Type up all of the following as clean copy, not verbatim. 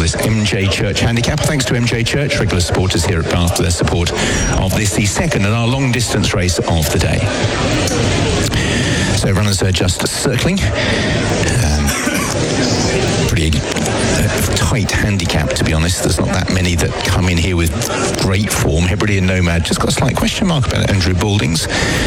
this MJ Church handicap. Thanks to MJ Church, regular supporters here at Bath for their support of this, the second and our long distance race of the day. So runners are just circling. Pretty tight handicap, to be honest. There's not that many that come in here with great form. Hebridean Nomad just got a slight question mark about Andrew Baldings.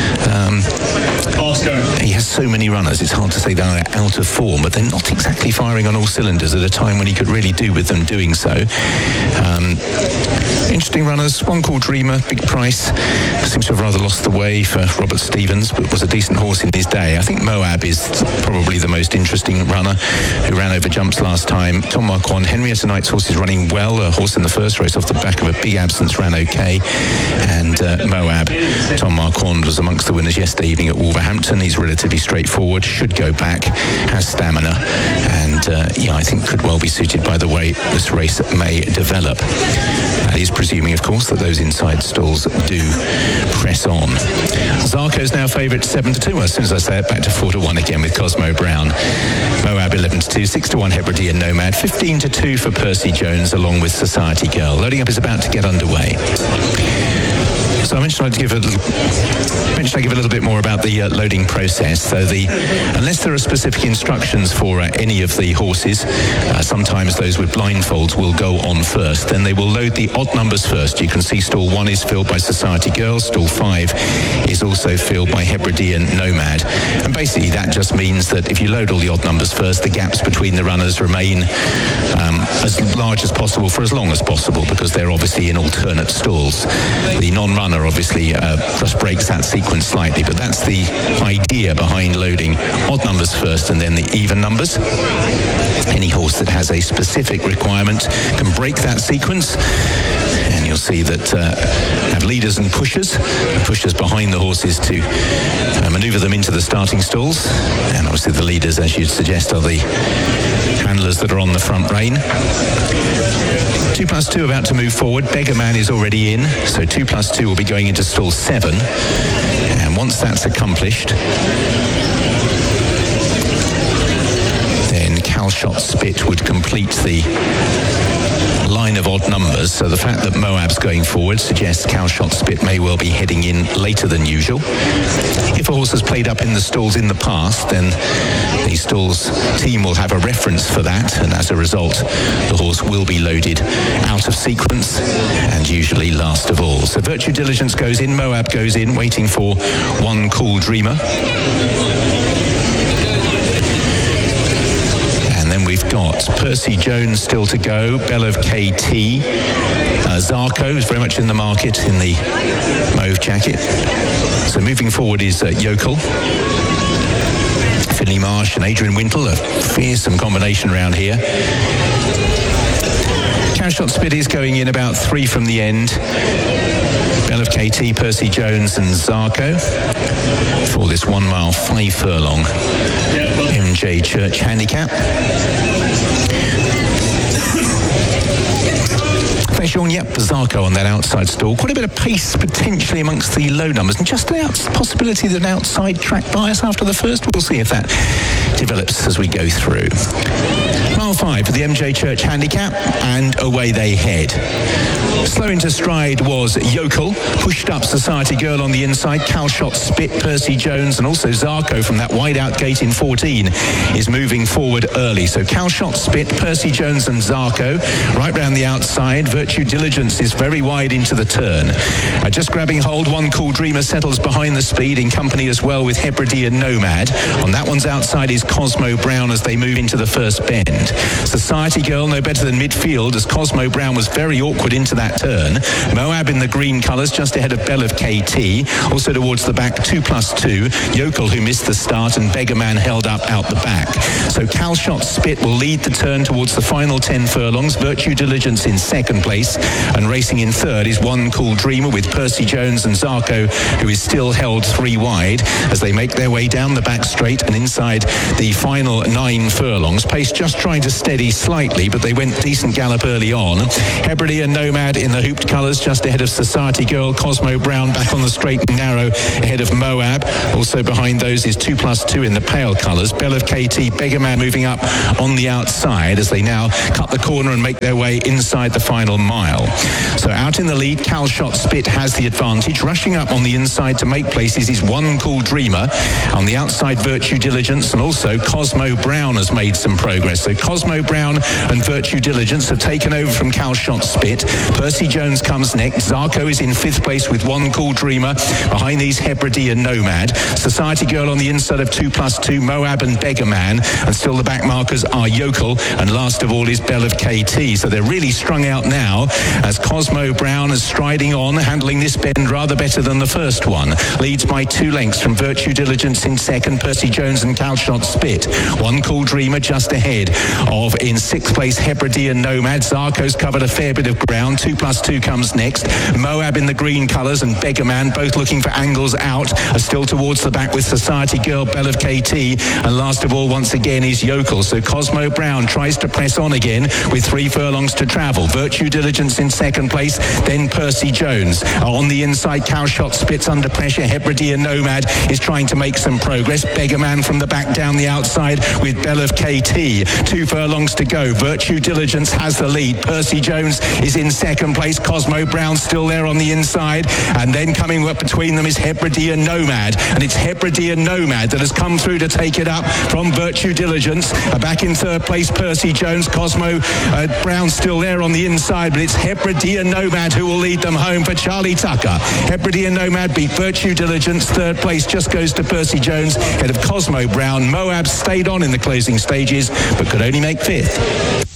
He has so many runners, it's hard to say they're out of form, but they're not exactly firing on all cylinders at a time when he could really do with them doing so. Interesting runners. One called Dreamer, big price. Seems to have rather lost the way for Robert Stevens, but was a decent horse in his day. I think Moab is probably the most interesting runner, who ran over jumps last time. Tom Marquand, Henrietta Knight's horse is running well. A horse in the first race off the back of a big absence ran okay. And Moab, Tom Marquand was amongst the winners yesterday evening at Wolverhampton. He's relatively straightforward, should go back, has stamina, and I think could well be suited by the way this race may develop. That is presuming, of course, that those inside stalls do press on. Zarco's now favourite 7-2. As soon as I say it, back to 4-1 again with Cosmo Brown. Moab 11-2, 6-1 Hebridean Nomad, 15-2 for Percy Jones along with Society Girl. Loading up is about to get underway. So I mentioned I'd give a little bit more about the loading process. So unless there are specific instructions for any of the horses, sometimes those with blindfolds will go on first. Then they will load the odd numbers first. You can see stall 1 is filled by Society Girl. Stall 5 is also filled by Hebridean Nomad. And basically that just means that if you load all the odd numbers first, the gaps between the runners remain as large as possible for as long as possible, because they're obviously in alternate stalls. The non-runner obviously just breaks that sequence slightly, but that's the idea behind loading odd numbers first and then the even numbers. Any horse that has a specific requirement can break that sequence, and you'll see that have leaders and pushers behind the horses to manoeuvre them into the starting stalls. And obviously the leaders, as you'd suggest, are the handlers that are on the front rein. 2+2 about to move forward. Beggar Man is already in, so 2+2 will be going into stall 7. And once that's accomplished, then Calshot Spit would complete the line of odd numbers. So the fact that Moab's going forward suggests Calshot Spit may well be heading in later than usual. If a horse has played up in the stalls in the past, then the stalls team will have a reference for that, and as a result the horse will be loaded out of sequence and usually last of all. So Virtue Diligence goes in, Moab goes in, waiting for One Cool Dreamer. Then we've got Percy Jones still to go, Belle of KT, Zarco is very much in the market in the mauve jacket. So moving forward is Yokel, Finley Marsh and Adrian Wintle, a fearsome combination around here. Calshot Spit is going in about 3 from the end. Belle of KT, Percy Jones and Zarco for this 1 mile 5 furlong MJ Church handicap. Thanks, Sean. Yep, Zarco on that outside stall. Quite a bit of pace potentially amongst the low numbers, and just the possibility of an outside track bias after the first. We'll see if that develops as we go through. Mile 5 for the MJ Church handicap, and away they head. Slow into stride was Yokel, pushed up Society Girl on the inside. Calshot Spit, Percy Jones and also Zarco from that wide out gate in 14 is moving forward early. So Calshot Spit, Percy Jones and Zarco right round the outside. Virtue Diligence is very wide into the turn. Just grabbing hold, One Cool Dreamer settles behind the speed in company as well with Hebridean Nomad. On that one's outside is Cosmo Brown as they move into the first bend. Society Girl no better than midfield as Cosmo Brown was very awkward into that turn. Moab in the green colours just ahead of Belle of KT. Also towards the back 2+2. Yokel who missed the start and Beggar Man held up out the back. So Calshot Spit will lead the turn towards the final 10 furlongs. Virtue Diligence in second place, and racing in third is One Cool Dreamer with Percy Jones and Zarco, who is still held 3 wide as they make their way down the back straight and inside the final 9 furlongs. Pace just trying to steady slightly, but they went decent gallop early on. Hebridean Nomad in the hooped colours just ahead of Society Girl. Cosmo Brown back on the straight and narrow ahead of Moab. Also behind those is 2+2 in the pale colours. Belle of KT, Beggarman moving up on the outside as they now cut the corner and make their way inside the final mile. So out in the lead, Calshot Spit has the advantage. Rushing up on the inside to make places is One Cool Dreamer. On the outside, Virtue Diligence, and also Cosmo Brown has made some progress. So Cosmo Brown and Virtue Diligence have taken over from Calshot Spit. Percy Jones comes next. Zarko is in 5th place with One Cool Dreamer. Behind these, Hebridean Nomad. Society Girl on the inside of 2+2, Moab and Beggarman. And still the back markers are Yokel. And last of all is Belle of KT. So they're really strung out now as Cosmo Brown is striding on, handling this bend rather better than the first one. Leads by 2 lengths from Virtue Diligence in second, Percy Jones and Calshot Spit. One Cool Dreamer just ahead of, in 6th place, Hebridean Nomad. Zarko's covered a fair bit of ground. 2+2 comes next. Moab in the green colours and Beggarman, both looking for angles out, are still towards the back with Society Girl, Belle of KT, and last of all, once again, is Yokel. So Cosmo Brown tries to press on again with 3 furlongs to travel. Virtue Diligence in second place, then Percy Jones. On the inside, Calshot Spit's under pressure. Hebridean Nomad is trying to make some progress. Beggarman from the back down the outside with Belle of KT. 2 furlongs to go. Virtue Diligence has the lead. Percy Jones is in second place. Cosmo Brown still there on the inside. And then coming up between them is Hebridean Nomad. And it's Hebridean Nomad that has come through to take it up from Virtue Diligence. Back in 3rd place, Percy Jones. Cosmo Brown still there on the inside, but it's Hebridean Nomad who will lead them home for Charlie Tucker. Hebridean Nomad beat Virtue Diligence. 3rd place just goes to Percy Jones, head of Cosmo Brown. Moab stayed on in the closing stages, but could only make 5th.